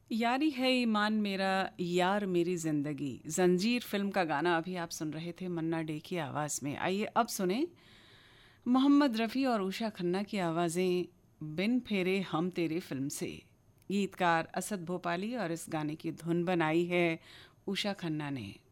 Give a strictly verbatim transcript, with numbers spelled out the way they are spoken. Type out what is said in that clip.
यारी है ईमान मेरा, यार मेरी जिंदगी, जंजीर फिल्म का गाना अभी आप सुन रहे थे मन्ना डे की आवाज़ में। आइए अब सुने मोहम्मद रफ़ी और उषा खन्ना की आवाज़ें बिन फेरे हम तेरे फिल्म से। गीतकार असद भोपाली और इस गाने की धुन बनाई है उषा खन्ना ने।